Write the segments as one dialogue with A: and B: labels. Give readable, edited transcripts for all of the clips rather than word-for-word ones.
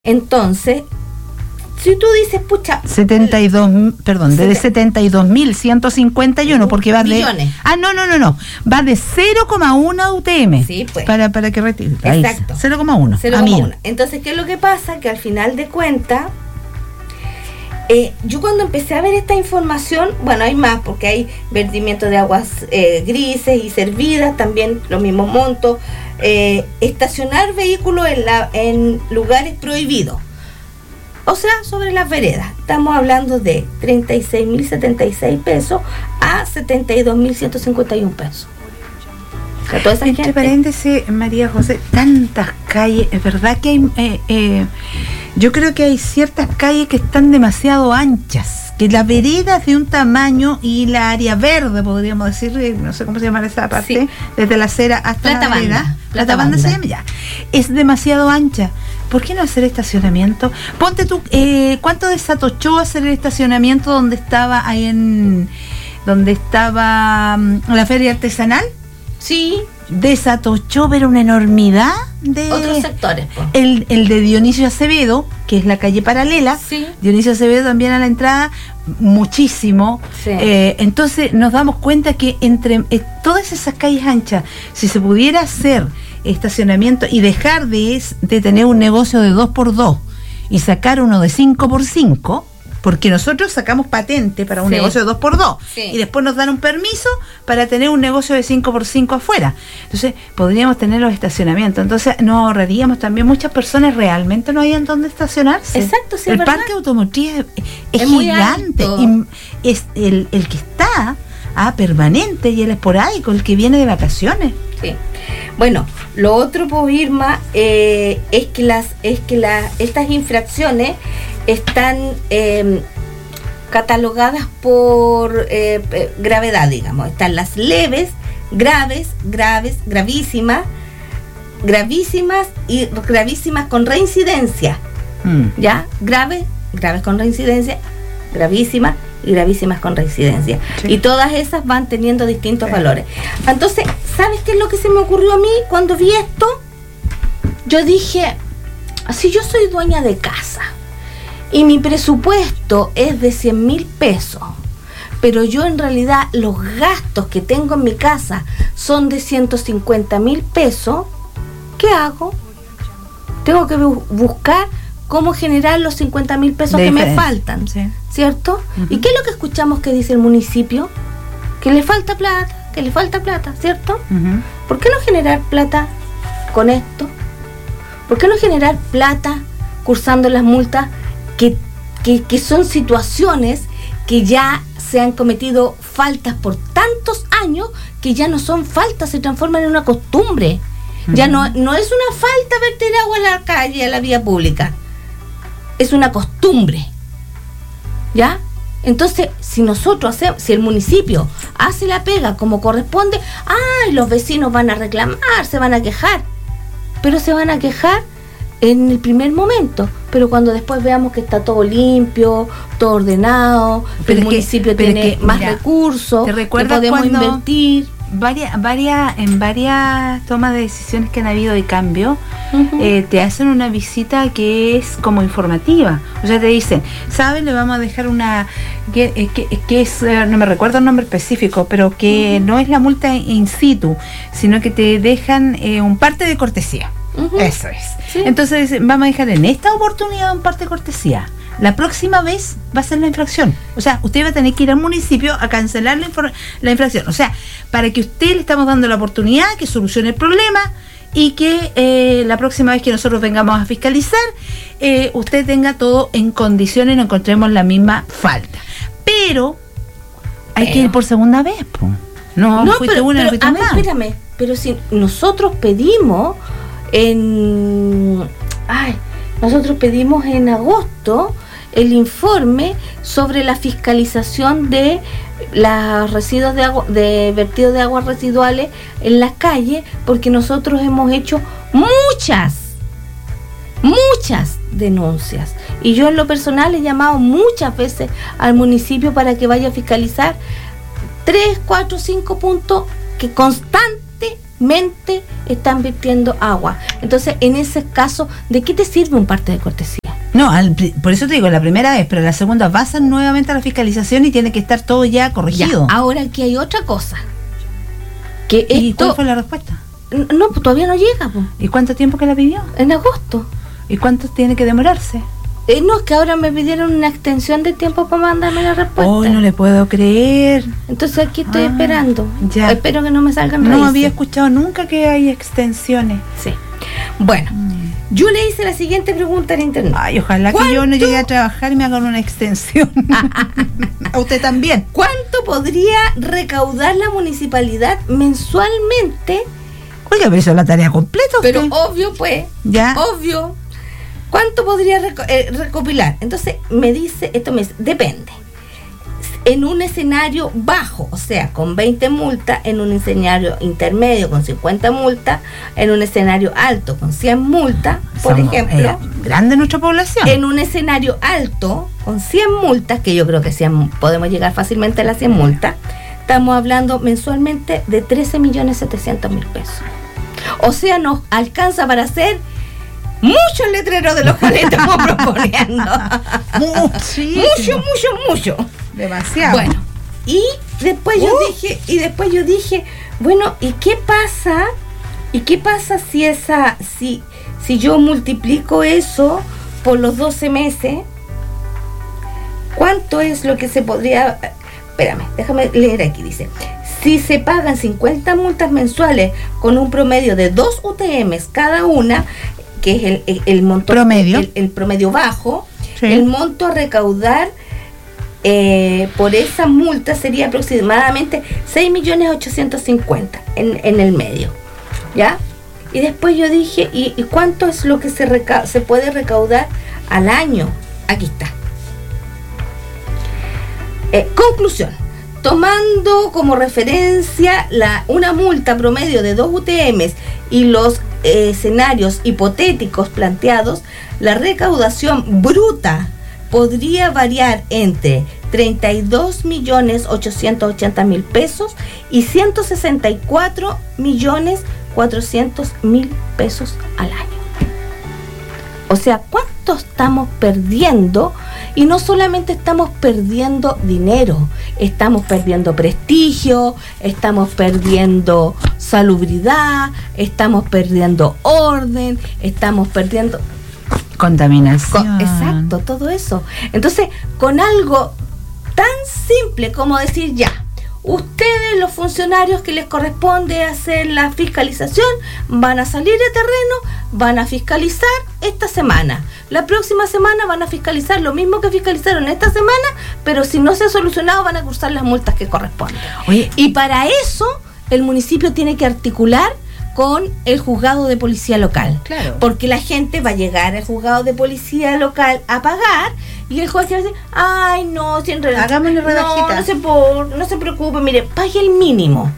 A: Entonces, si tú dices, pucha...
B: 72.151, porque va
A: millones.
B: No. Va de 0,1 UTM.
A: Sí, pues.
B: Para que retire.
A: Exacto.
B: 0,1.
A: 0,1. Entonces, ¿qué es lo que pasa? Que al final de cuentas, yo cuando empecé a ver esta información, bueno, hay más, porque hay vertimiento de aguas grises y servidas, también los mismos montos, estacionar vehículos en lugares prohibidos, o sea, sobre las veredas. Estamos hablando de 36.076 pesos a 72.151 pesos. O sea, toda esa
B: Entre
A: gente.
B: paréntesis, María José, tantas calles, es verdad que hay, yo creo que hay ciertas calles que están demasiado anchas, que la vereda es de un tamaño y la área verde, podríamos decir, no sé cómo se llama esa parte, sí, desde la acera hasta la vereda, Plata Banda se llama ya, es demasiado ancha. ¿Por qué no hacer estacionamiento? Ponte tú, ¿cuánto desatochó hacer el estacionamiento donde estaba la feria artesanal?
A: Sí.
B: Desatochó, pero una enormidad de
A: otros sectores. Pues.
B: El de Dionisio Acevedo, que es la calle paralela.
A: Sí.
B: Dionisio Acevedo también a la entrada, muchísimo.
A: Sí.
B: Entonces nos damos cuenta que entre todas esas calles anchas, si se pudiera hacer estacionamiento y dejar de tener un negocio de 2x2 y sacar uno de 5x5, porque nosotros sacamos patente para un negocio de 2x2 y después nos dan un permiso para tener un negocio de 5x5 afuera. Entonces podríamos tener los estacionamientos, entonces nos ahorraríamos también. Muchas personas realmente no hayan dónde estacionarse.
A: Exacto, sí,
B: el
A: ¿verdad?
B: parque automotriz es
A: muy
B: gigante
A: alto.
B: Y es el que está permanente y el esporádico, el que viene de vacaciones.
A: Sí. Bueno, lo otro, pues, Irma, es que estas infracciones están catalogadas por gravedad, digamos. Están las leves, graves, gravísimas y gravísimas con reincidencia. ¿Ya? Graves con reincidencia, gravísimas y gravísimas con reincidencia. Sí. Y todas esas van teniendo distintos valores. Entonces, ¿sabes qué es lo que se me ocurrió a mí cuando vi esto? Yo dije, si yo soy dueña de casa y mi presupuesto es de 100.000 pesos, pero yo en realidad los gastos que tengo en mi casa son de 150.000 pesos, ¿qué hago? Tengo que buscar cómo generar los 50.000 pesos que me faltan, ¿cierto? Uh-huh. ¿Y qué es lo que escuchamos que dice el municipio? Que le falta plata, ¿cierto? Uh-huh. ¿Por qué no generar plata con esto? ¿Por qué no generar plata cursando las multas que son situaciones que ya se han cometido faltas por tantos años que ya no son faltas, se transforman en una costumbre? Uh-huh. Ya no es una falta verter agua a la calle, a la vía pública. Es una costumbre, ¿ya? Entonces, si el municipio hace la pega como corresponde, los vecinos van a reclamar, se van a quejar, pero se van a quejar en el primer momento, pero cuando después veamos que está todo limpio, todo ordenado, pero el municipio tiene más recursos, que podemos invertir.
B: En varias tomas de decisiones que han habido de cambio, uh-huh, te hacen una visita que es como informativa. O sea, te dicen, ¿saben? Le vamos a dejar una que es, no me recuerdo el nombre específico, pero que uh-huh, no es la multa in situ, sino que te dejan un parte de cortesía. Uh-huh. Eso es. Sí. Entonces vamos a dejar en esta oportunidad un parte de cortesía. La próxima vez va a ser la infracción. O sea, usted va a tener que ir al municipio a cancelar la infracción. O sea, para que usted le estamos dando la oportunidad que solucione el problema y que la próxima vez que nosotros vengamos a fiscalizar, usted tenga todo en condiciones y no encontremos la misma falta. Pero hay que ir por segunda vez, po. No fuiste
A: pero,
B: una, fuiste más.
A: Espérame, pero si nosotros pedimos en agosto el informe sobre la fiscalización de los residuos de agua, de vertido de aguas residuales en las calles, porque nosotros hemos hecho muchas denuncias, y yo en lo personal he llamado muchas veces al municipio para que vaya a fiscalizar 3, 4, 5 puntos que constantemente realmente están vertiendo agua. Entonces, en ese caso, ¿de qué te sirve un parte de cortesía?
B: No, por eso te digo, la primera vez, pero la segunda vas nuevamente a la fiscalización y tiene que estar todo ya corregido.
A: Ya, ahora aquí hay otra cosa.
B: ¿Y cuál fue la respuesta?
A: No, pues todavía no llega. Pues.
B: ¿Y cuánto tiempo que la pidió?
A: En agosto.
B: ¿Y cuánto tiene que demorarse?
A: No, es que ahora me pidieron una extensión de tiempo para mandarme la respuesta.
B: Oh, no le puedo creer.
A: Entonces aquí estoy esperando.
B: Ya.
A: Espero que no me salgan raíces.
B: No había escuchado nunca que hay extensiones.
A: Sí. Bueno, yo le hice la siguiente pregunta en internet.
B: Ay, ojalá que yo no llegue a trabajar y me hagan una extensión. A usted también.
A: ¿Cuánto podría recaudar la municipalidad mensualmente?
B: Oiga, pero eso es la tarea completa.
A: Pero obvio, pues.
B: Ya.
A: Obvio. ¿Cuánto podría recopilar? Entonces me dice, depende. En un escenario bajo, o sea, con 20 multas, en un escenario intermedio con 50 multas, en un escenario alto con 100 multas, por ejemplo.
B: Grande nuestra población.
A: En un escenario alto con 100 multas, que yo creo que podemos llegar fácilmente a las 100 multas, estamos hablando mensualmente de 13.700.000 pesos. O sea, nos alcanza para hacer muchos letreros de los cuales estamos proponiendo. Mucho.
B: Demasiado.
A: Bueno, y después yo dije, bueno, ¿y qué pasa? Si yo multiplico eso por los 12 meses? ¿Cuánto es lo que se podría? Espérame, déjame leer aquí, dice. Si se pagan 50 multas mensuales con un promedio de 2 UTMs cada una, que es el monto
B: promedio,
A: el promedio bajo,
B: sí.
A: El monto a recaudar por esa multa sería aproximadamente 6.850.000 en el medio, ¿ya? Y después yo dije, ¿y cuánto es lo que se puede recaudar al año? Aquí está. Conclusión. Tomando como referencia una multa promedio de 2 UTMs y los escenarios hipotéticos planteados, la recaudación bruta podría variar entre 32.880.000 pesos y 164.400.000 pesos al año. O sea, ¿cuánto estamos perdiendo? Y no solamente estamos perdiendo dinero, estamos perdiendo prestigio, estamos perdiendo salubridad, estamos perdiendo orden, estamos perdiendo
B: contaminación.
A: Exacto, todo eso. Entonces, con algo tan simple como decir ya, ustedes, los funcionarios que les corresponde hacer la fiscalización, van a salir de terreno, van a fiscalizar esta semana. La próxima semana van a fiscalizar lo mismo que fiscalizaron esta semana, pero si no se ha solucionado van a cursar las multas que corresponden.
B: Oye,
A: y para eso el municipio tiene que articular con el juzgado de policía local.
B: Claro.
A: Porque la gente va a llegar al juzgado de policía local a pagar y el juez va a decir, ay, no, si en realidad
B: hagámosle redajita.
A: No se preocupe, mire, pague el mínimo.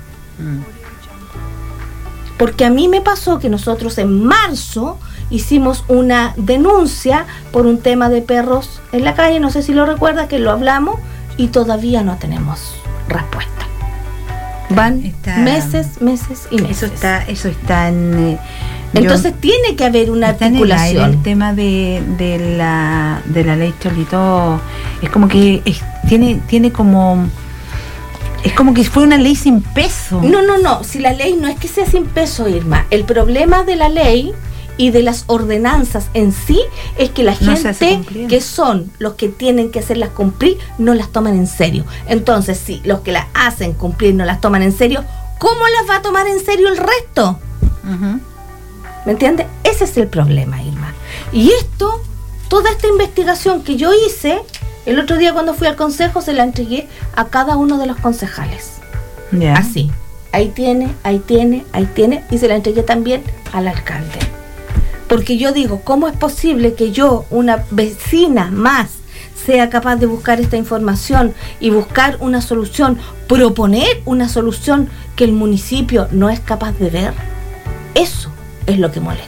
A: Porque a mí me pasó que nosotros en marzo hicimos una denuncia por un tema de perros en la calle, no sé si lo recuerda, que lo hablamos, y todavía no tenemos respuesta. Van meses y meses.
B: Eso está en...
A: Entonces tiene que haber una articulación.
B: El tema de la ley Cholito es como que tiene como... Es como que fue una ley sin peso.
A: No, si la ley no es que sea sin peso, Irma. El problema de la ley y de las ordenanzas en sí es que la gente que son los que tienen que hacerlas cumplir no las toman en serio. Entonces, si los que las hacen cumplir no las toman en serio, ¿cómo las va a tomar en serio el resto? ¿Me entiendes? Ese es el problema, Irma. Y toda esta investigación que yo hice, el otro día cuando fui al consejo se la entregué a cada uno de los concejales.
B: Yeah.
A: Así. Ahí tiene, y se la entregué también al alcalde. Porque yo digo, ¿cómo es posible que yo, una vecina más, sea capaz de buscar esta información y buscar una solución, proponer una solución que el municipio no es capaz de ver? Eso es lo que molesta.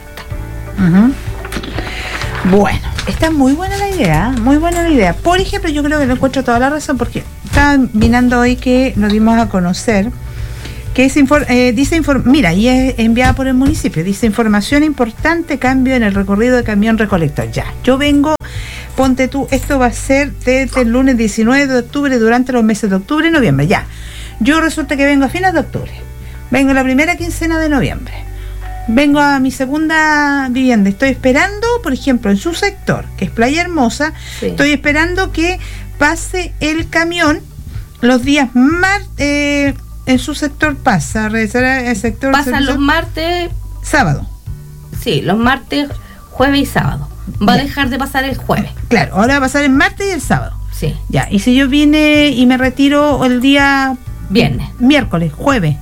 B: Bueno, está muy buena la idea, Por ejemplo, yo creo que le encuentro toda la razón, porque estaba mirando hoy que nos dimos a conocer que dice mira, y es enviada por el municipio, dice información importante, cambio en el recorrido de camión recolector. Ya, yo vengo, ponte tú, esto va a ser desde el lunes 19 de octubre durante los meses de octubre y noviembre, ya. Yo resulta que vengo a fines de octubre, vengo la primera quincena de noviembre, vengo a mi segunda vivienda, estoy esperando, por ejemplo, en su sector, que es Playa Hermosa, sí. Estoy esperando que pase el camión los días martes, en su sector pasa
A: los martes,
B: sábado.
A: Sí, los martes, jueves y sábado. Va a dejar de pasar el jueves.
B: Claro, ahora va a pasar el martes y el sábado.
A: Sí.
B: Ya, y si yo vine y me retiro el día
A: viernes,
B: miércoles, jueves,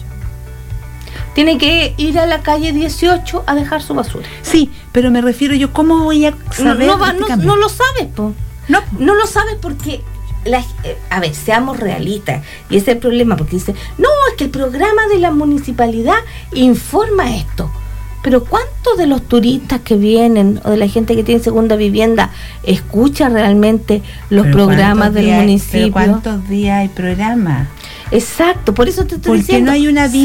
A: tiene que ir a la calle 18 a dejar su basura.
B: Sí, pero me refiero yo, ¿cómo voy a saber?
A: No lo sabes, po. No lo sabes porque a ver, seamos realistas, y ese es el problema, porque dice, no, es que el programa de la municipalidad informa esto, pero ¿cuántos de los turistas que vienen o de la gente que tiene segunda vivienda escucha realmente los programas del municipio?
B: ¿Pero cuántos días hay programa?
A: Exacto, por eso te estoy diciendo.
B: Porque no hay un aviso,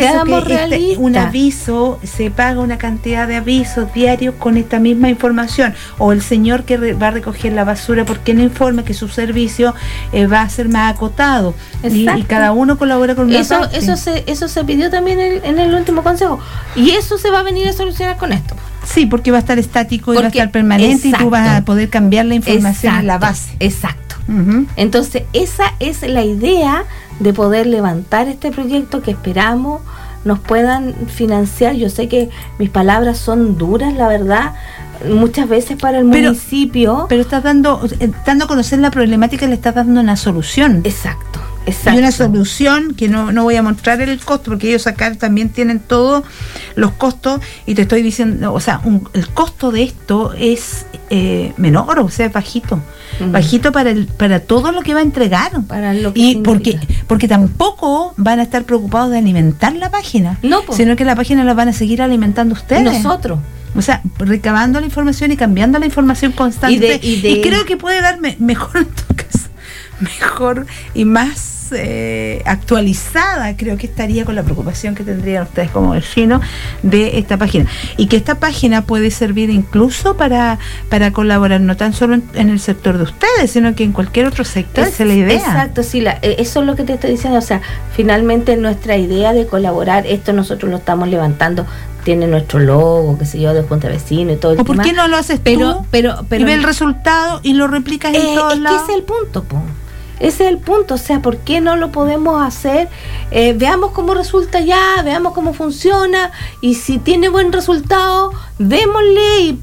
A: un
B: aviso, se paga una cantidad de avisos diarios con esta misma información. O el señor que va a recoger la basura, ¿por qué no informa que su servicio va a ser más acotado? Y cada uno colabora con una parte.
A: Eso se pidió también en el último consejo. Y eso se va a venir a solucionar con esto.
B: Sí, porque va a estar estático y va a estar permanente, y tú vas a poder cambiar la información en la base.
A: Exacto. Entonces, esa es la idea de poder levantar este proyecto que esperamos nos puedan financiar. Yo sé que mis palabras son duras, la verdad, muchas veces para el municipio.
B: Pero estás dando a conocer la problemática y le estás dando una solución.
A: Exacto.
B: Y una solución que no voy a mostrar el costo, porque ellos acá también tienen todos los costos, y te estoy diciendo, o sea, el costo de esto es menor, o sea, es bajito. Bajito para todo lo que va a entregar.
A: Para lo que
B: y porque tampoco van a estar preocupados de alimentar la página, sino que la página la van a seguir alimentando ustedes.
A: Nosotros.
B: O sea, recabando la información y cambiando la información constante. Y creo que puede dar mejor en tu caso, mejor y más actualizada, creo que estaría con la preocupación que tendrían ustedes como vecinos de esta página, y que esta página puede servir incluso para colaborar no tan solo en el sector de ustedes, sino que en cualquier otro sector. Esa es la idea.
A: Exacto, sí, eso es lo que te estoy diciendo. O sea, finalmente nuestra idea de colaborar, esto nosotros lo estamos levantando, tiene nuestro logo, qué sé yo, de Junta Vecino y todo el tema.
B: ¿Por qué no lo haces tú? Pero y ve el resultado y lo replicas en todos lados.
A: Ese es el punto, Ese es el punto, o sea, ¿por qué no lo podemos hacer? Veamos cómo resulta ya, veamos cómo funciona, y si tiene buen resultado, démosle y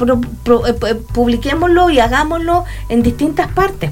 A: publiquémoslo y hagámoslo en distintas partes.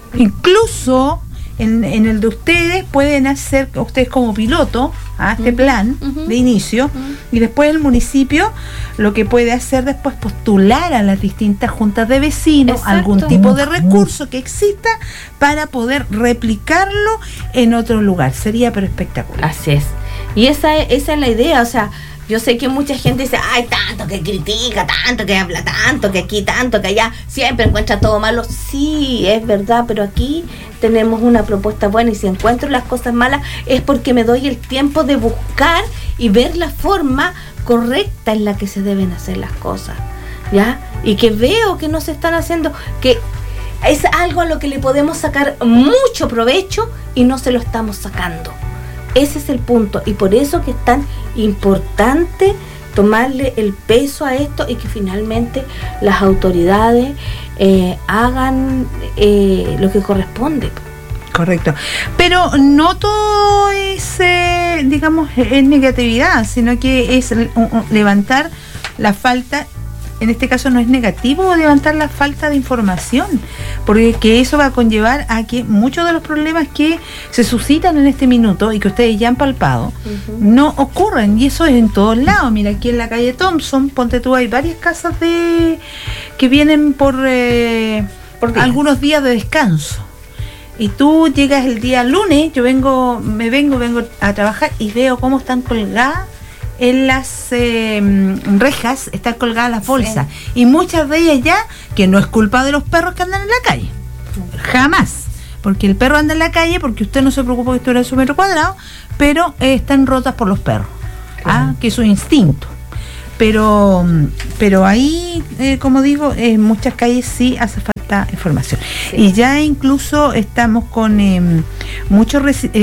B: Incluso en el de ustedes pueden hacer, ustedes como piloto, este plan de inicio, y después el municipio lo que puede hacer después, postular a las distintas juntas de vecinos. Exacto. Algún tipo de recurso que exista para poder replicarlo en otro lugar. Sería pero espectacular.
A: Así es. Y esa es la idea. O sea, yo sé que mucha gente dice, ay, tanto que critica, tanto que habla, tanto que aquí, tanto que allá, siempre encuentra todo malo. Sí, es verdad, pero aquí tenemos una propuesta buena, y si encuentro las cosas malas es porque me doy el tiempo de buscar y ver la forma correcta en la que se deben hacer las cosas, ¿ya? Y que veo que no se están haciendo, que es algo a lo que le podemos sacar mucho provecho y no se lo estamos sacando. Ese es el punto, y por eso que es tan importante tomarle el peso a esto, y que finalmente las autoridades hagan lo que corresponde.
B: Correcto. Pero no todo es, digamos, es negatividad, sino que es levantar la falta. En este caso no es negativo levantar la falta de información, porque que eso va a conllevar a que muchos de los problemas que se suscitan en este minuto y que ustedes ya han palpado no ocurren, y eso es en todos lados. Mira, aquí en la calle Thompson, ponte tú, hay varias casas que vienen por algunos días de descanso, y tú llegas el día lunes, yo vengo a trabajar y veo cómo están colgadas en las rejas, están colgadas las bolsas, y muchas de ellas ya, que no es culpa de los perros que andan en la calle, jamás, porque el perro anda en la calle porque usted no se preocupa que esto era su metro cuadrado, pero están rotas por los perros, que es su instinto. Pero ahí, como digo, en muchas calles sí hace falta información. Sí. Y ya incluso estamos con muchos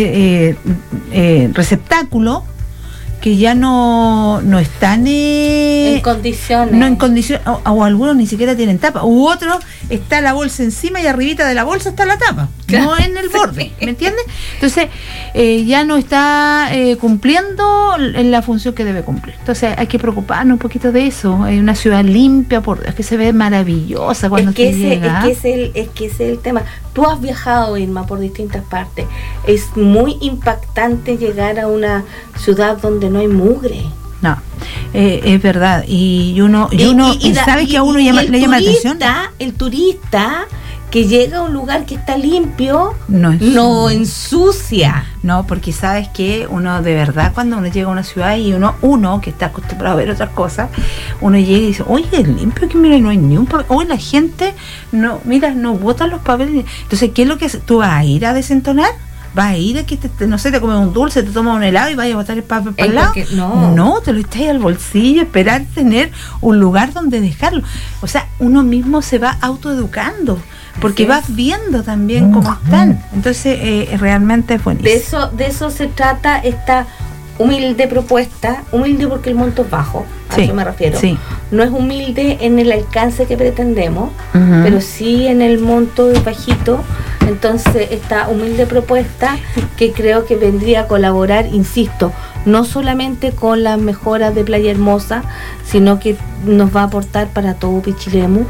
B: receptáculos que ya no están
A: en condiciones.
B: No en condiciones, o algunos ni siquiera tienen tapa, u otros está la bolsa encima y arribita de la bolsa está la tapa, claro, no en el borde, ¿me entiendes? Entonces ya no está cumpliendo en la función que debe cumplir. Entonces hay que preocuparnos un poquito de eso. Hay una ciudad limpia, es que se ve maravillosa cuando se llega.
A: Es que ese es el tema. Tú has viajado, Irma, por distintas partes. Es muy impactante llegar a una ciudad donde no hay mugre.
B: No, es verdad. Y sabes que a uno le llama la atención.
A: El turista que llega a un lugar que está limpio no ensucia.
B: No, porque sabes que uno de verdad, cuando uno llega a una ciudad y uno que está acostumbrado a ver otras cosas, uno llega y dice, oye, es limpio, que mira, no hay ni un papel. Oye, la gente no botan los papeles. Entonces, ¿qué es lo que haces? ¿Tú vas a ir a desentonar? ¿Vas a ir a que te comes un dulce, te tomas un helado y vas a botar el papel para el lado? No, te lo echáis al bolsillo, esperar tener un lugar donde dejarlo. O sea, uno mismo se va autoeducando, porque vas viendo también cómo están. Entonces, realmente es buenísimo.
A: De eso se trata esta humilde propuesta, humilde porque el monto es bajo, a eso me refiero. Sí. No es humilde en el alcance que pretendemos, pero sí en el monto bajito. Entonces, esta humilde propuesta que creo que vendría a colaborar, insisto, no solamente con las mejoras de Playa Hermosa, sino que nos va a aportar para todo Pichilemu.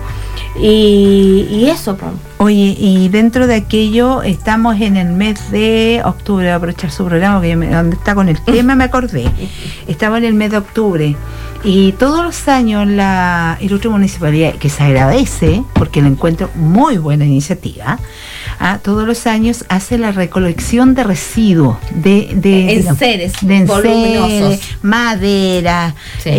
A: Y eso, pues.
B: Oye, y dentro de aquello estamos en el mes de octubre, voy a aprovechar su programa, que donde está con el tema me acordé. Estamos en el mes de octubre y todos los años la Ilustre Municipalidad, que se agradece porque lo encuentro muy buena iniciativa, todos los años hace la recolección de residuos de
A: enseres voluminosos,
B: madera,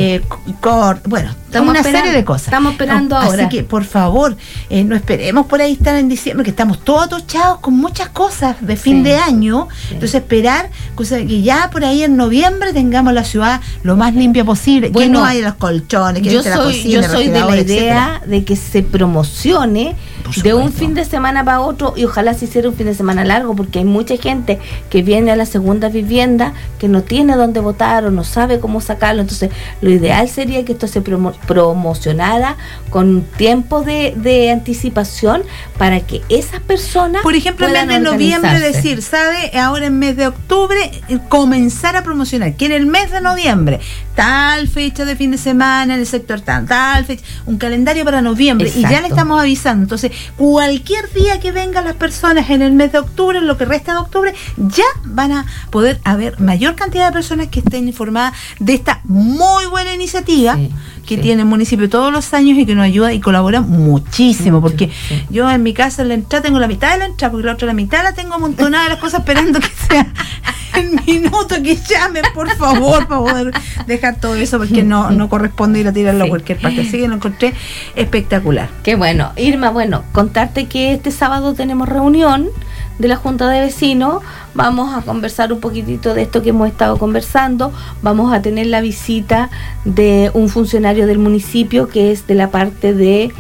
B: una serie de cosas.
A: Estamos esperando ahora.
B: Así que, por favor, no esperemos por ahí estar en diciembre, que estamos todos atochados con muchas cosas de fin de año. Entonces, esperar cosas que ya por ahí en noviembre tengamos la ciudad lo más limpia posible, que no haya los colchones, que
A: yo soy de la idea de que se promocione de un fin de semana para otro, y ojalá se hiciera un fin de semana largo, porque hay mucha gente que viene a la segunda vivienda que no tiene dónde botar o no sabe cómo sacarlo. Entonces, lo ideal sería que esto se promocionara con tiempo de anticipación para que esas personas,
B: por ejemplo, en mes de noviembre decir, ¿sabe? Ahora en mes de octubre comenzar a promocionar que en el mes de noviembre tal fecha de fin de semana en el sector tal fecha, un calendario para noviembre. Exacto. Y ya le estamos avisando. Entonces, cualquier día que vengan las personas en el mes de octubre, en lo que resta de octubre, ya van a poder haber mayor cantidad de personas que estén informadas de esta muy buena iniciativa que tiene el municipio todos los años y que nos ayuda y colabora muchísimo, porque yo en mi casa en la entrada tengo la mitad de la entrada, porque la otra la mitad la tengo amontonada de las cosas esperando que sea el minuto que llamen, por favor, para poder dejar todo eso, porque no corresponde ir a tirarlo a cualquier parte. Así que lo encontré espectacular.
A: Qué bueno. Irma, contarte que este sábado tenemos reunión de la Junta de Vecinos. Vamos a conversar un poquitito de esto que hemos estado conversando. Vamos a tener la visita de un funcionario del municipio que es de la parte de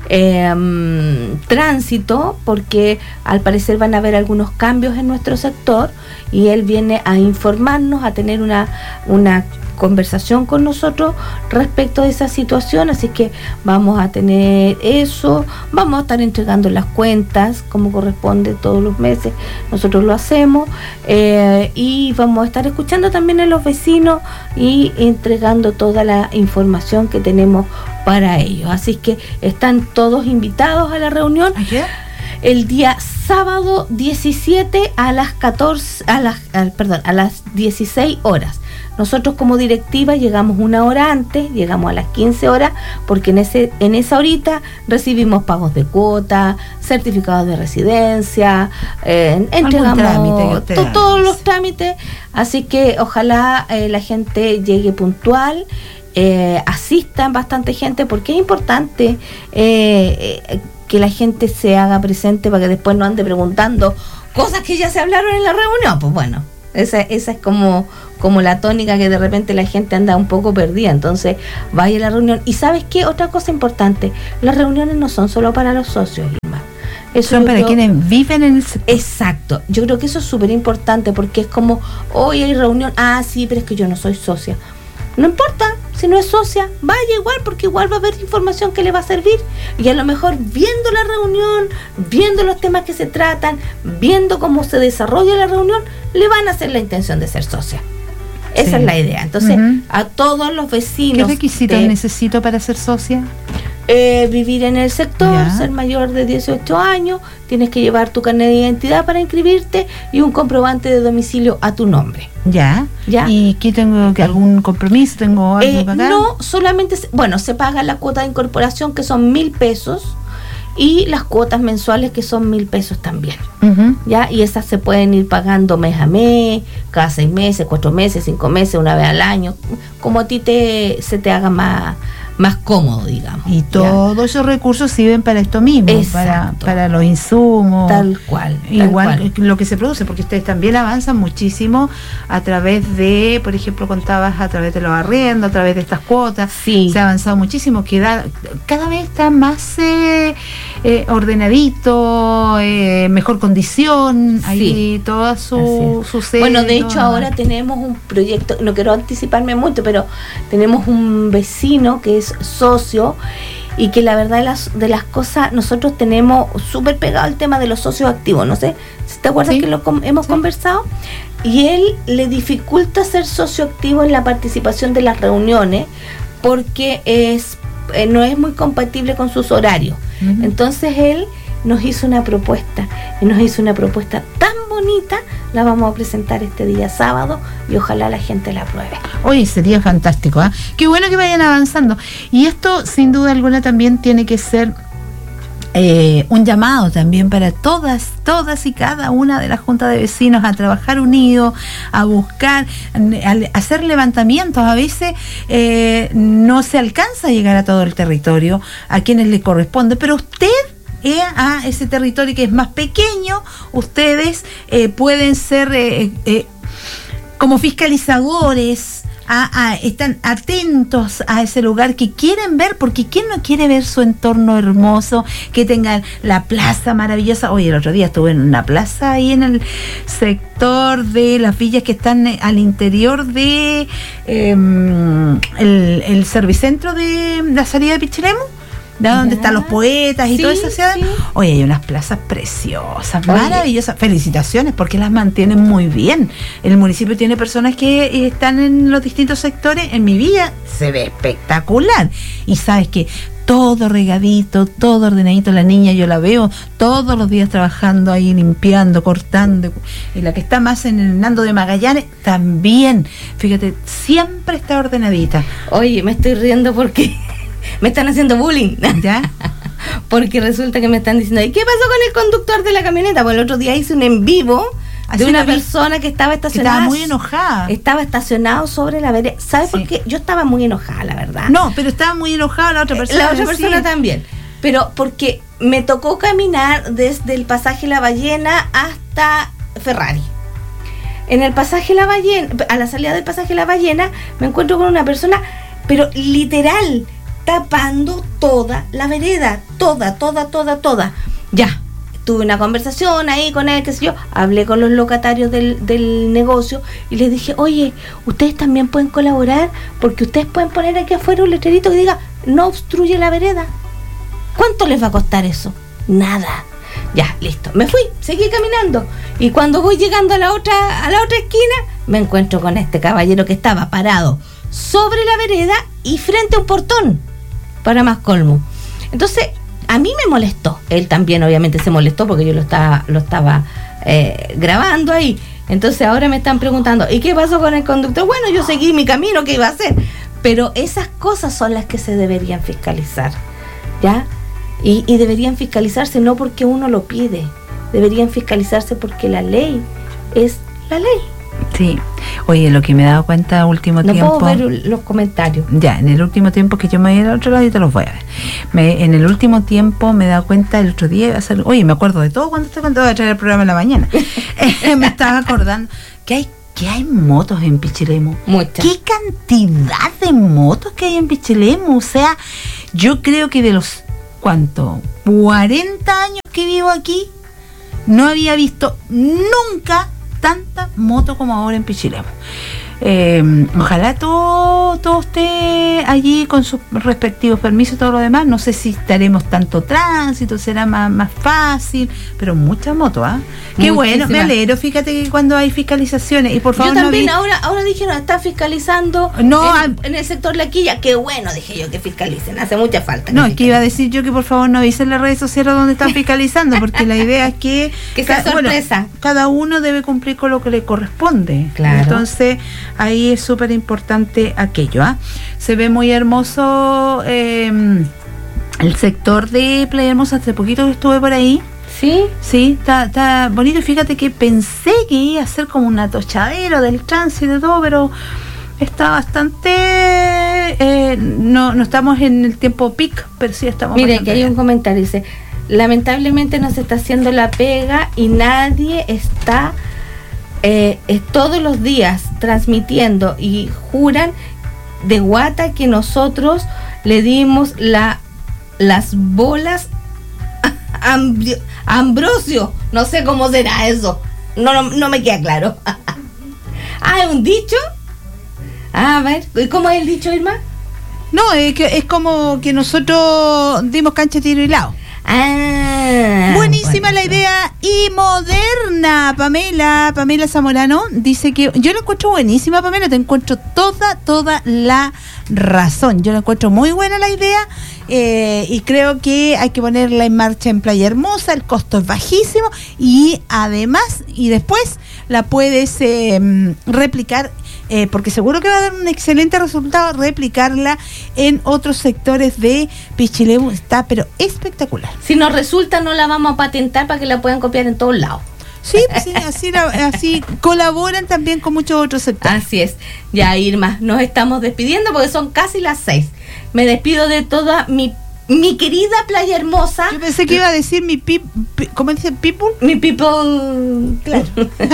A: tránsito, porque al parecer van a haber algunos cambios en nuestro sector y él viene a informarnos, a tener una conversación con nosotros respecto de esa situación. Así que vamos a tener eso, vamos a estar entregando las cuentas como corresponde todos los meses, nosotros lo hacemos, y vamos a estar escuchando también a los vecinos y entregando toda la información que tenemos para ellos. Así que están todos invitados a la reunión. El día sábado 17 a las 16 horas. Nosotros como directiva llegamos una hora antes, llegamos a las 15 horas, porque en esa horita recibimos pagos de cuota, certificados de residencia, entregamos todos los trámites. Así que ojalá la gente llegue puntual, asistan bastante gente, porque es importante que la gente se haga presente para que después no ande preguntando cosas que ya se hablaron en la reunión. Pues bueno. Esa es como la tónica que de repente la gente anda un poco perdida. Entonces, vaya a la reunión. Y ¿sabes qué? Otra cosa importante, las reuniones no son solo para los socios, Irma.
B: Eso son para quienes viven en el sector.
A: Exacto. Yo creo que eso es súper importante porque es como, hoy hay reunión, sí, pero es que yo no soy socia. No importa, si no es socia, vaya igual, porque igual va a haber información que le va a servir. Y a lo mejor viendo la reunión, viendo los temas que se tratan, viendo cómo se desarrolla la reunión, le van a hacer la intención de ser socia. Esa es la idea. Entonces, a todos los vecinos...
B: ¿Qué requisitos necesito para ser socia?
A: Vivir en el sector, ser mayor de 18 años, tienes que llevar tu carnet de identidad para inscribirte y un comprobante de domicilio a tu nombre.
B: ¿Ya? ¿Y qué tengo? ¿Que algún compromiso? ¿Tengo algo que pagar?
A: No, solamente, se paga la cuota de incorporación, que son 1.000 pesos, y las cuotas mensuales, que son 1.000 pesos también. ¿Ya? Y esas se pueden ir pagando mes a mes, cada 6 meses, 4 meses, 5 meses, una vez al año, como a ti se te haga más cómodo, digamos.
B: Y todos esos recursos sirven para esto mismo, para los insumos.
A: Tal cual.
B: Igual lo que se produce, porque ustedes también avanzan muchísimo a través de, por ejemplo, contabas a través de los arriendos, a través de estas cuotas.
A: Sí.
B: Se ha avanzado muchísimo, cada vez está más ordenadito, mejor condición, ahí toda su sede.
A: Bueno, de hecho ahora tenemos un proyecto, no quiero anticiparme mucho, pero tenemos un vecino que es socio y que la verdad de las cosas, nosotros tenemos súper pegado el tema de los socios activos, no sé si te acuerdas que lo hemos conversado, y él le dificulta ser socio activo en la participación de las reuniones porque no es muy compatible con sus horarios. Entonces él nos hizo una propuesta tan bonita, la vamos a presentar este día sábado y ojalá la gente la apruebe.
B: Oye, sería fantástico, qué bueno que vayan avanzando. Y esto sin duda alguna también tiene que ser un llamado también para todas y cada una de las juntas de vecinos a trabajar unidos, a buscar, a hacer levantamientos. A veces no se alcanza a llegar a todo el territorio a quienes le corresponde, pero usted a ese territorio que es más pequeño, ustedes pueden ser como fiscalizadores, están atentos a ese lugar que quieren ver, porque ¿quién no quiere ver su entorno hermoso? Que tengan la plaza maravillosa. Oye, el otro día estuve en una plaza ahí en el sector de las villas que están al interior de el servicentro de la salida de Pichilemu, donde están los poetas y toda esa ciudad. Oye, hay unas plazas preciosas, maravillosas. Felicitaciones, porque las mantienen muy bien. El municipio tiene personas que están en los distintos sectores. En mi villa se ve espectacular. Y sabes que todo regadito, todo ordenadito. La niña yo la veo todos los días trabajando ahí, limpiando, cortando. Y la que está más en el Nando de Magallanes también. Fíjate, siempre está ordenadita.
A: Oye, me estoy riendo porque me están haciendo bullying.
B: ¿Ya?
A: Porque resulta que me están diciendo, ¿y qué pasó con el conductor de la camioneta? Pues el otro día hice un en vivo de una persona que estaba estacionada.
B: Estaba muy enojada.
A: Estaba estacionado sobre la vereda. ¿Sabes por qué? Yo estaba muy enojada, la verdad.
B: No, pero estaba muy enojada la otra persona.
A: La otra persona también. Pero porque me tocó caminar desde el pasaje La Ballena hasta Ferrari. En el pasaje La Ballena, a la salida del pasaje La Ballena, me encuentro con una persona, pero literal, tapando toda la vereda, toda. Ya, tuve una conversación ahí con él, qué sé yo, hablé con los locatarios del negocio y les dije, oye, ustedes también pueden colaborar, porque ustedes pueden poner aquí afuera un letrerito que diga, no obstruye la vereda. ¿Cuánto les va a costar eso? Nada. Ya, listo. Me fui, seguí caminando. Y cuando voy llegando a la otra esquina, me encuentro con este caballero que estaba parado sobre la vereda y frente a un portón, para más colmo. Entonces, a mí me molestó. Él también obviamente se molestó porque yo lo estaba grabando ahí. Entonces ahora me están preguntando, ¿y qué pasó con el conductor? Bueno, yo seguí mi camino, ¿qué iba a hacer? Pero esas cosas son las que se deberían fiscalizar, ¿ya? Y deberían fiscalizarse no porque uno lo pide, deberían fiscalizarse porque la ley es la ley.
B: Sí. Oye, lo que me he dado cuenta último tiempo...
A: No puedo ver los comentarios.
B: Ya, en el último tiempo que yo me voy a ir al otro lado y te los voy a ver. En el último tiempo me he dado cuenta, el otro día iba a hacer... Oye, me acuerdo de todo cuando voy a traer el programa en la mañana. Me estaba acordando que hay qué hay motos en Pichilemu?
A: Muchas.
B: ¿Qué cantidad de motos que hay en Pichilemu? O sea, yo creo que de los, 40 años que vivo aquí, no había visto nunca tanta moto como ahora en Pichilemu. Ojalá todo esté allí con sus respectivos permisos y todo lo demás. No sé si estaremos tanto tránsito, será más fácil, pero mucha moto, ¿ah? Qué bueno, me alegro, fíjate que cuando hay fiscalizaciones, y por favor.
A: Yo también, ahora dijeron, está fiscalizando en el sector La Quilla. Qué bueno, dije yo, que fiscalicen, hace mucha falta.
B: No, es que iba a decir yo que por favor no avisen las redes sociales donde están fiscalizando, porque la idea es que
A: sea sorpresa.
B: Bueno, cada uno debe cumplir con lo que le corresponde.
A: Claro.
B: Entonces, ahí es súper importante aquello, ¿ah? Se ve muy hermoso el sector de Playa Hermosa. Hace poquito que estuve por ahí. Sí, está bonito. Y fíjate que pensé que iba a ser como un atochadero del tránsito y todo, pero está bastante... no estamos en el tiempo peak, pero sí estamos...
A: Mire, que hay bien. Un comentario, dice, lamentablemente no se está haciendo la pega y nadie está... todos los días transmitiendo y juran de guata que nosotros le dimos las bolas a Ambrosio. No sé cómo será eso. No me queda claro. ¿Es un dicho? A ver, ¿cómo es el dicho, Irma?
B: No, es como que nosotros dimos cancha, tiro y lado. Buenísima la idea y moderna. Pamela Zamorano dice que yo la encuentro buenísima. Pamela, te encuentro toda la razón. Yo la encuentro muy buena la idea, y creo que hay que ponerla en marcha en Playa Hermosa. El costo es bajísimo y además y después la puedes replicar, porque seguro que va a dar un excelente resultado. Replicarla en otros sectores de Pichilemu está pero espectacular.
A: Si nos resulta, no la vamos a patentar para que la puedan copiar en todos lados.
B: Sí, así colaboran también con muchos otros sectores.
A: Así es. Ya, Irma, nos estamos despidiendo porque son casi las 6. Me despido de toda mi querida Playa Hermosa.
B: Yo pensé que iba a decir ¿cómo dice? People.
A: Mi people, claro.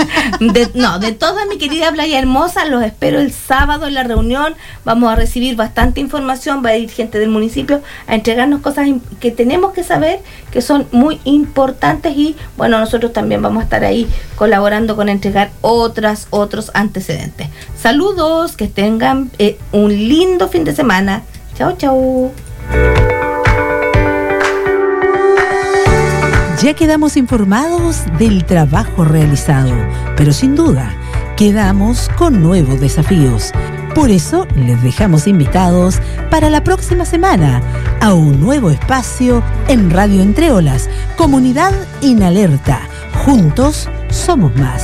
A: de toda mi querida Playa Hermosa, los espero el sábado en la reunión. Vamos a recibir bastante información, va a ir gente del municipio a entregarnos cosas que tenemos que saber, que son muy importantes, y bueno, nosotros también vamos a estar ahí colaborando con entregar otros antecedentes. Saludos, que tengan un lindo fin de semana. Chau.
C: Ya quedamos informados del trabajo realizado, pero sin duda quedamos con nuevos desafíos. Por eso les dejamos invitados para la próxima semana a un nuevo espacio en Radio Entre Olas, Comunidad en Alerta. Juntos somos más.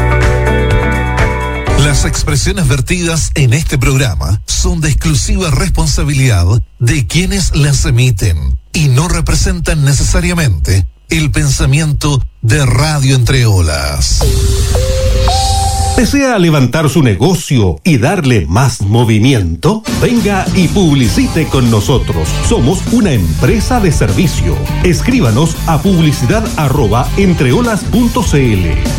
D: Las expresiones vertidas en este programa son de exclusiva responsabilidad de quienes las emiten y no representan necesariamente el pensamiento de Radio Entre Olas.
E: ¿Desea levantar su negocio y darle más movimiento? Venga y publicite con nosotros. Somos una empresa de servicio. Escríbanos a publicidad@entreolas.cl,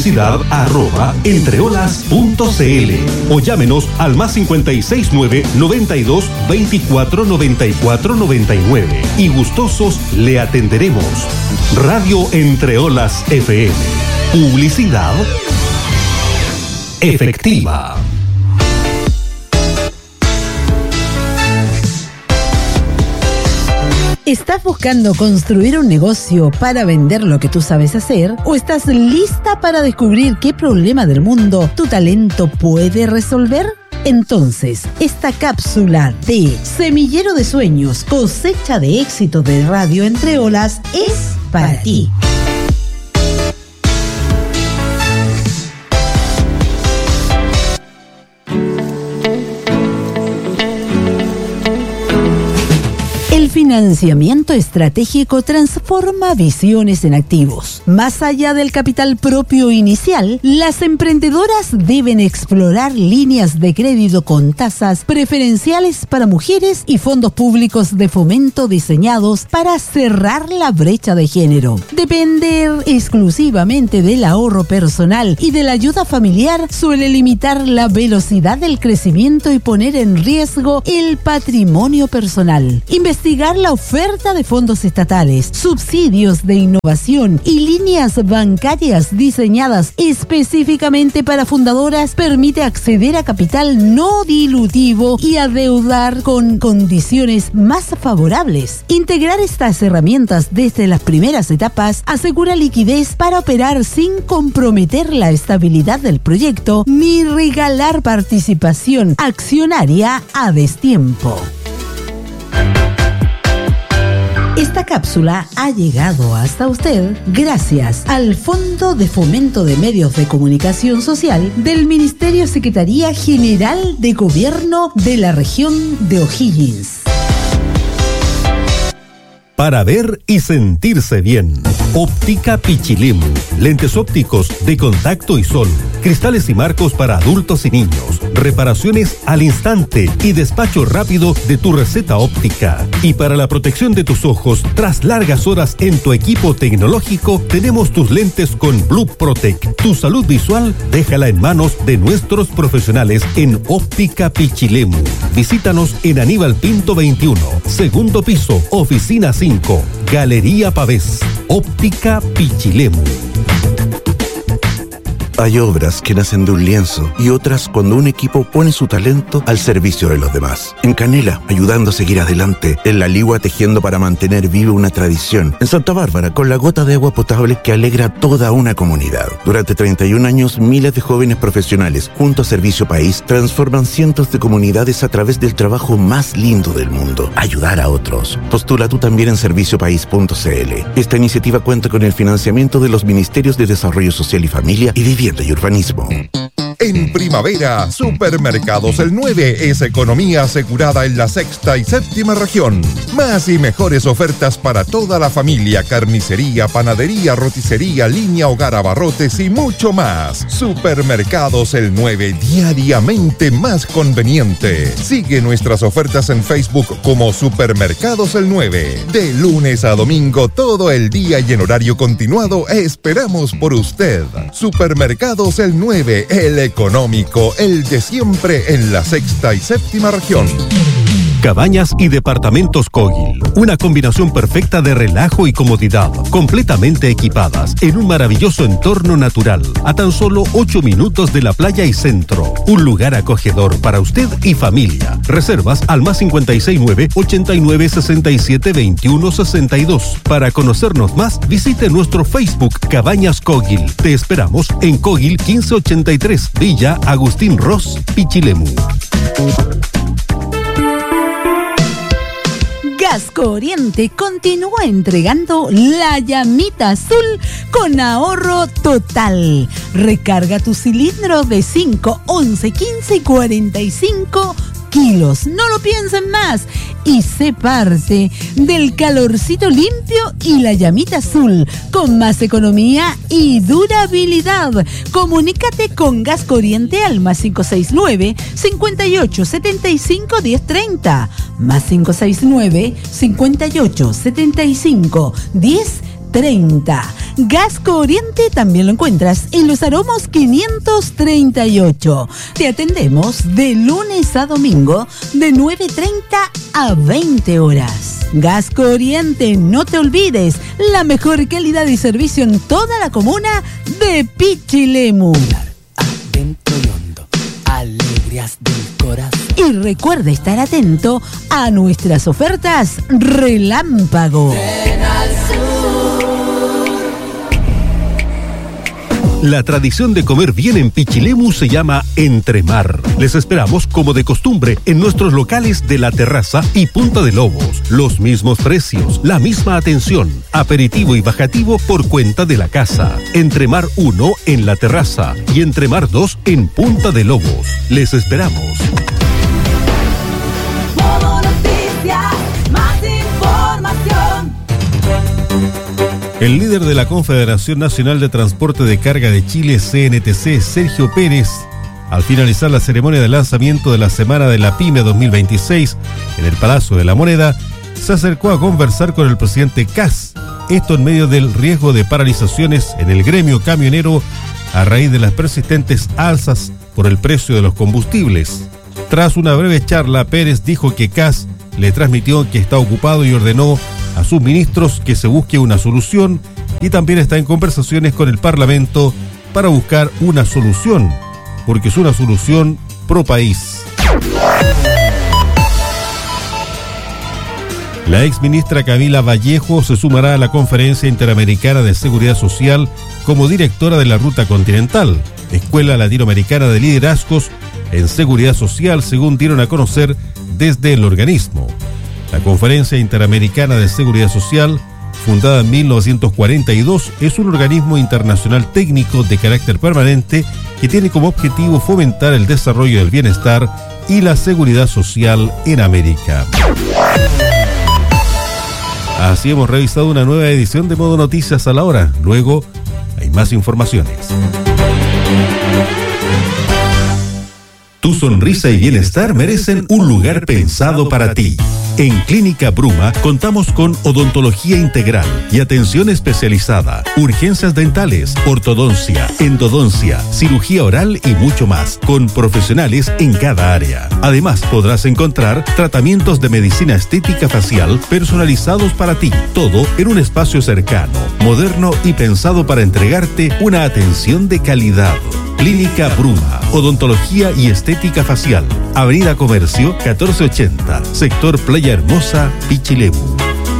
E: publicidad@entreolas.cl, o llámenos al +569 92 24 94 99 y gustosos le atenderemos. Radio Entre Olas FM. Publicidad efectiva.
C: ¿Estás buscando construir un negocio para vender lo que tú sabes hacer? ¿O estás lista para descubrir qué problema del mundo tu talento puede resolver? Entonces, esta cápsula de Semillero de Sueños, cosecha de éxito de Radio Entre Olas es para ti. El final financiamiento estratégico transforma visiones en activos. Más allá del capital propio inicial, las emprendedoras deben explorar líneas de crédito con tasas preferenciales para mujeres y fondos públicos de fomento diseñados para cerrar la brecha de género. Depender exclusivamente del ahorro personal y de la ayuda familiar suele limitar la velocidad del crecimiento y poner en riesgo el patrimonio personal. Investigar la oferta de fondos estatales, subsidios de innovación y líneas bancarias diseñadas específicamente para fundadoras permite acceder a capital no dilutivo y adeudar con condiciones más favorables. Integrar estas herramientas desde las primeras etapas asegura liquidez para operar sin comprometer la estabilidad del proyecto ni regalar participación accionaria a destiempo. Esta cápsula ha llegado hasta usted gracias al Fondo de Fomento de Medios de Comunicación Social del Ministerio Secretaría General de Gobierno de la Región de O'Higgins.
E: Para ver y sentirse bien. Óptica Pichilemu. Lentes ópticos de contacto y sol. Cristales y marcos para adultos y niños. Reparaciones al instante y despacho rápido de tu receta óptica. Y para la protección de tus ojos, tras largas horas en tu equipo tecnológico, tenemos tus lentes con Blue Protect. Tu salud visual, déjala en manos de nuestros profesionales en Óptica Pichilemu. Visítanos en Aníbal Pinto 21, segundo piso, oficina 5, Galería Pavés. Óptica Pichilemu.
F: Hay obras que nacen de un lienzo y otras cuando un equipo pone su talento al servicio de los demás. En Canela, ayudando a seguir adelante. En La Ligua, tejiendo para mantener viva una tradición. En Santa Bárbara, con la gota de agua potable que alegra a toda una comunidad. Durante 31 años, miles de jóvenes profesionales, junto a Servicio País, transforman cientos de comunidades a través del trabajo más lindo del mundo: ayudar a otros. Postula tú también en serviciopaís.cl. Esta iniciativa cuenta con el financiamiento de los Ministerios de Desarrollo Social y Familia y Vivienda y Urbanismo.
G: En primavera, Supermercados El 9 es economía asegurada en la sexta y séptima región. Más y mejores ofertas para toda la familia: carnicería, panadería, roticería, línea, hogar, abarrotes y mucho más. Supermercados El 9, diariamente más conveniente. Sigue nuestras ofertas en Facebook como Supermercados El 9. De lunes a domingo, todo el día y en horario continuado, esperamos por usted. Supermercados El 9, el económico, el de siempre en la sexta y séptima región.
E: Cabañas y departamentos Kogil. Una combinación perfecta de relajo y comodidad, completamente equipadas en un maravilloso entorno natural, a tan solo 8 minutos de la playa y centro. Un lugar acogedor para usted y familia. Reservas al +569 89 67 21 62. Para conocernos más, visite nuestro Facebook Cabañas Kogil. Te esperamos en Kogil 1583, Villa Agustín Ross, Pichilemu.
C: Gasco Oriente continúa entregando la llamita azul con ahorro total. Recarga tu cilindro de 5, 11, 15 y 45 kilos. No lo piensen más y sé parte del calorcito limpio y la llamita azul con más economía y durabilidad. Comunícate con Gasco Oriente al +569 58 75 10 30, +569 58 75 10 30. Gasco Oriente también lo encuentras en Los Aromos 538. Te atendemos de lunes a domingo de 9:30 a 20 horas. Gasco Oriente, no te olvides, la mejor calidad y servicio en toda la comuna de Pichilemu.
H: Adentro y hondo, alegrías del corazón.
C: Y recuerda estar atento a nuestras ofertas Relámpago.
E: La tradición de comer bien en Pichilemu se llama Entremar. Les esperamos como de costumbre en nuestros locales de La Terraza y Punta de Lobos. Los mismos precios, la misma atención, aperitivo y bajativo por cuenta de la casa. Entremar 1 en La Terraza y Entremar 2 en Punta de Lobos. Les esperamos.
I: Modo Noticias, más información.
E: El líder de la Confederación Nacional de Transporte de Carga de Chile, CNTC, Sergio Pérez, al finalizar la ceremonia de lanzamiento de la Semana de la PYME 2026 en el Palacio de la Moneda, se acercó a conversar con el presidente Kast, esto en medio del riesgo de paralizaciones en el gremio camionero a raíz de las persistentes alzas por el precio de los combustibles. Tras una breve charla, Pérez dijo que Kast le transmitió que está ocupado y ordenó a sus ministros que se busque una solución y también está en conversaciones con el Parlamento para buscar una solución, porque es una solución pro país. La exministra Camila Vallejo se sumará a la Conferencia Interamericana de Seguridad Social como directora de la Ruta Continental, Escuela Latinoamericana de Liderazgos en Seguridad Social, según dieron a conocer desde el organismo. La Conferencia Interamericana de Seguridad Social, fundada en 1942, es un organismo internacional técnico de carácter permanente que tiene como objetivo fomentar el desarrollo del bienestar y la seguridad social en América. Así hemos revisado una nueva edición de Modo Noticias a la hora. Luego hay más informaciones. Tu sonrisa y bienestar merecen un lugar pensado para ti. En Clínica Bruma contamos con odontología integral y atención especializada, urgencias dentales, ortodoncia, endodoncia, cirugía oral y mucho más, con profesionales en cada área. Además, podrás encontrar tratamientos de medicina estética facial personalizados para ti, todo en un espacio cercano, moderno y pensado para entregarte una atención de calidad. Clínica Bruma, odontología y estética facial. Avenida Comercio 1480, sector Playa Hermosa, Pichilemu.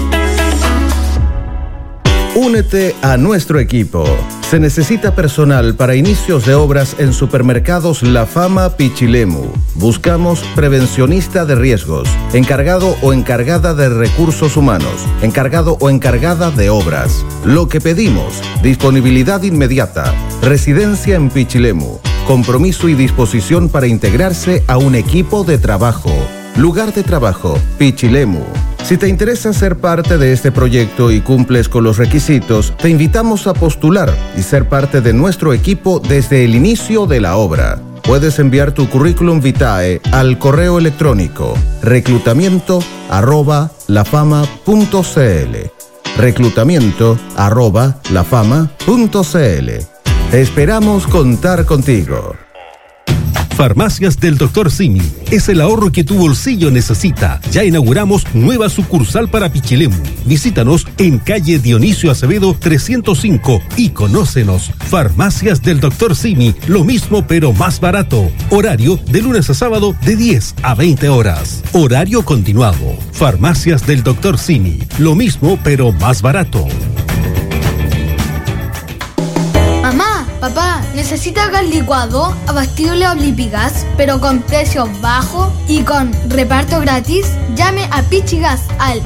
I: Únete a nuestro equipo. Se necesita personal para inicios de obras en Supermercados La Fama Pichilemu. Buscamos prevencionista de riesgos, encargado o encargada de recursos humanos, encargado o encargada de obras. Lo que pedimos: disponibilidad inmediata, residencia en Pichilemu, compromiso y disposición para integrarse a un equipo de trabajo. Lugar de trabajo, Pichilemu. Si te interesa ser parte de este proyecto y cumples con los requisitos, te invitamos a postular y ser parte de nuestro equipo desde el inicio de la obra. Puedes enviar tu currículum vitae al correo electrónico reclutamiento@lafama.cl. reclutamiento@lafama.cl. Esperamos contar contigo.
E: Farmacias del Dr. Simi es el ahorro que tu bolsillo necesita. Ya inauguramos nueva sucursal para Pichilemu. Visítanos en calle Dionisio Acevedo 305 y conócenos. Farmacias del Dr. Simi, lo mismo pero más barato. Horario de lunes a sábado de 10 a 20 horas. Horario continuado. Farmacias del Dr. Simi, lo mismo pero más barato.
J: Mamá, papá, ¿necesita gas licuado, abastible Oblipigas, pero con precio bajo y con reparto gratis? Llame a Pichigas al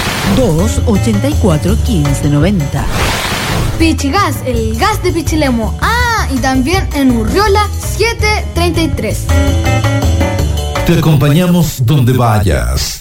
C: 284-1590.
J: Pichigas, el gas de Pichilemu. Ah, y también en Urriola 733.
D: Te acompañamos donde vayas.